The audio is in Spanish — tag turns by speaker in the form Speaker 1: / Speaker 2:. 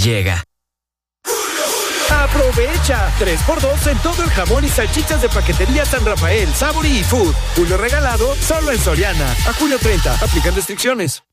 Speaker 1: llega.
Speaker 2: ¡Aprovecha! 3x2 en todo el jamón y salchichas de Paquetería San Rafael, Sabori y Food. Julio regalado solo en Soriana. A julio 30. Aplican restricciones.